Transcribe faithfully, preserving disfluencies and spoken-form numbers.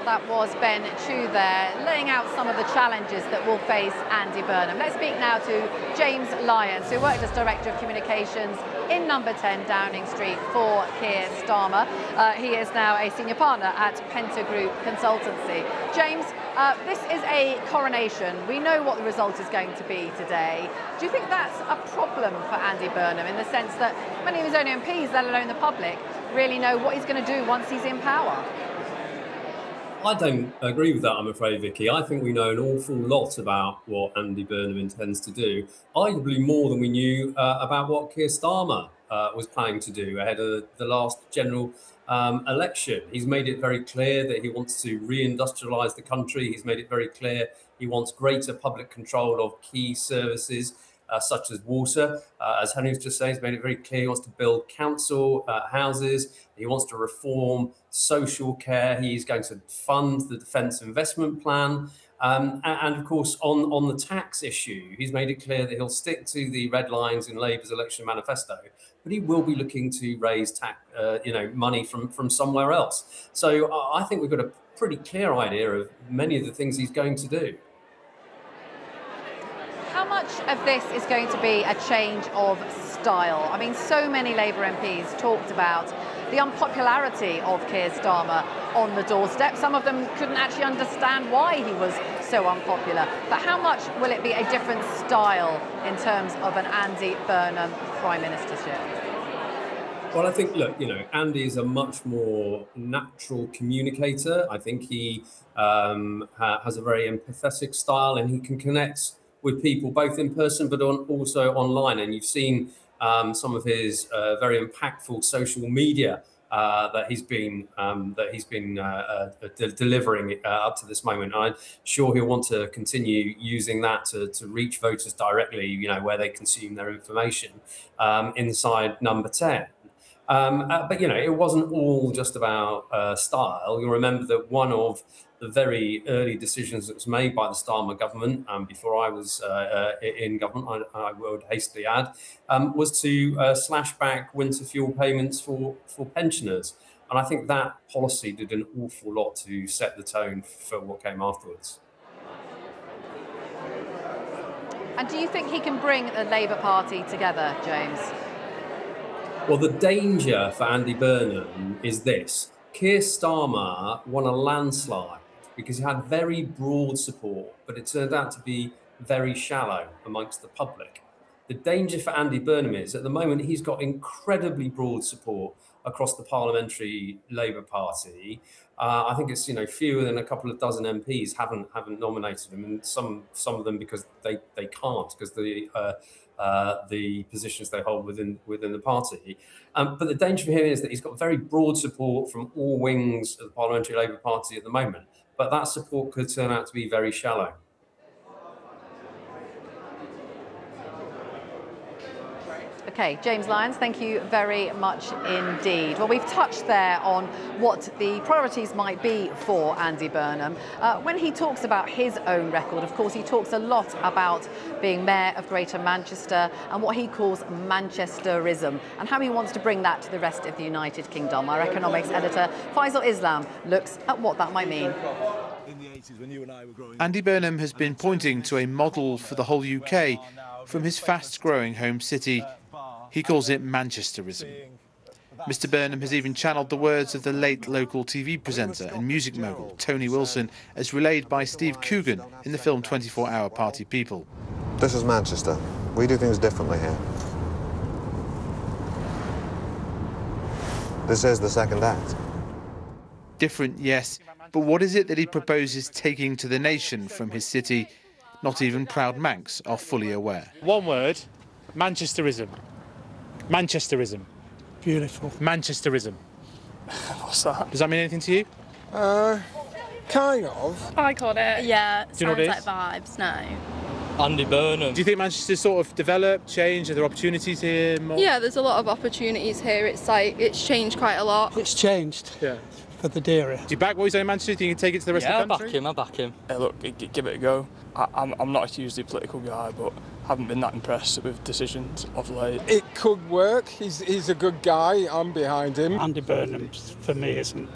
That was Ben Chu there, laying out some of the challenges that will face Andy Burnham. Let's speak now to James Lyons, who worked as Director of Communications in number ten Downing Street for Keir Starmer. Uh, he is now a senior partner at Penta Group Consultancy. James, uh, this is a coronation. We know what the result is going to be today. Do you think that's a problem for Andy Burnham in the sense that many of his own M Ps, let alone the public, really know what he's going to do once he's in power? I don't agree with that, I'm afraid, Vicky. I think we know an awful lot about what Andy Burnham intends to do, arguably more than we knew uh, about what Keir Starmer uh, was planning to do ahead of the last general um, election. He's made it very clear that he wants to reindustrialise the country. He's made it very clear he wants greater public control of key services, Uh, such as water. Uh, as Henry was just saying, he's made it very clear he wants to build council uh, houses. He wants to reform social care. He's going to fund the Defence Investment Plan. Um, and, and of course, on, on the tax issue, he's made it clear that he'll stick to the red lines in Labour's election manifesto, but he will be looking to raise tax, uh, you know, money from, from somewhere else. So uh, I think we've got a pretty clear idea of many of the things he's going to do. How much of this is going to be a change of style? I mean, so many Labour M Ps talked about the unpopularity of Keir Starmer on the doorstep. Some of them couldn't actually understand why he was so unpopular. But how much will it be a different style in terms of an Andy Burnham Prime Ministership? Well, I think, look, you know, Andy is a much more natural communicator. I think he um, ha- has a very empathetic style, and he can connect with people both in person but on, also online. And you've seen um, some of his uh, very impactful social media uh, that he's been um, that he's been uh, uh, de- delivering uh, up to this moment. And I'm sure he'll want to continue using that to, to reach voters directly, you know, where they consume their information um, inside number ten. Um, uh, but, you know, it wasn't all just about uh, style. You'll remember that one of the very early decisions that was made by the Starmer government, um, before I was uh, uh, in government, I, I would hastily add, um, was to uh, slash back winter fuel payments for, for pensioners. And I think that policy did an awful lot to set the tone for what came afterwards. And do you think he can bring the Labour Party together, James? Well, the danger for Andy Burnham is this. Keir Starmer won a landslide because he had very broad support, but it turned out to be very shallow amongst the public. The danger for Andy Burnham is, at the moment, he's got incredibly broad support across the parliamentary Labour Party. Uh, I think it's, you know, fewer than a couple of dozen M Ps haven't haven't nominated him, and some some of them because they, they can't, because the uh, uh, the positions they hold within within the party. Um, but the danger for him is that he's got very broad support from all wings of the parliamentary Labour Party at the moment, but that support could turn out to be very shallow. Okay, James Lyons, thank you very much indeed. Well, we've touched there on what the priorities might be for Andy Burnham. Uh, when he talks about his own record, of course, he talks a lot about being Mayor of Greater Manchester and what he calls Manchesterism, and how he wants to bring that to the rest of the United Kingdom. Our economics editor, Faisal Islam, looks at what that might mean. Andy Burnham has been pointing to a model for the whole U K from his fast-growing home city. He calls it Manchesterism. Mister Burnham has even channelled the words of the late local T V presenter and music mogul Tony Wilson, as relayed by Steve Coogan in the film twenty-four hour Party People. This is Manchester. We do things differently here. This is the second act. Different, yes, but what is it that he proposes taking to the nation from his city? Not even proud Manx are fully aware. One word, Manchesterism. Manchesterism. Beautiful. Manchesterism. What's that? Does that mean anything to you? Uh, kind of. I caught it. Yeah, Do you know what it sounds is? like vibes, no. Andy Burnham. Do you think Manchester's sort of developed, changed? Are there opportunities here? More? Yeah, there's a lot of opportunities here. It's like, it's changed quite a lot. It's changed. Yeah. For the dearer. Do you back what he's saying in Manchester? Do you think you can take it to the rest yeah, of the country? Yeah, I back him, I back him. Hey, look, g- give it a go. I, I'm, I'm not a hugely political guy, but haven't been that impressed with decisions of late. It could work. He's, he's a good guy. I'm behind him. Andy Burnham, for me, isn't